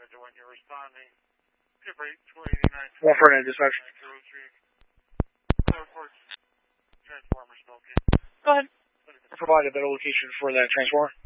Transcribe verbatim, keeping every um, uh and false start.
when you're responding. Tip rate two eighty-nine. one four nine dispatch. Transformer smoking. Go ahead. I provided a better location for that transformer.